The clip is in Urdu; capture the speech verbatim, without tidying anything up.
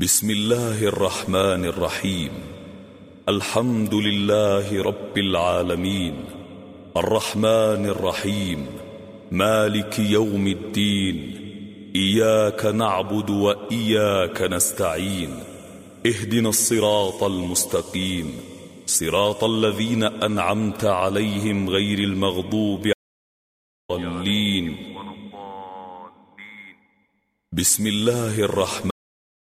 بسم الله الرحمن الرحيم. الحمد لله رب العالمين، الرحمن الرحيم، مالك يوم الدين. إياك نعبد وإياك نستعين. اهدنا الصراط المستقيم، صراط الذين أنعمت عليهم غير المغضوب عليهم. بسم الله الرحمن